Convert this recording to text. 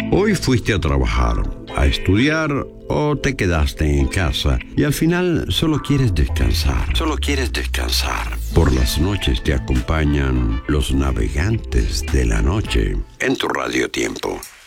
Hoy fuiste a trabajar, a estudiar o te quedaste en casa y al final solo quieres descansar. Por las noches te acompañan los navegantes de la noche en tu Radio Tiempo.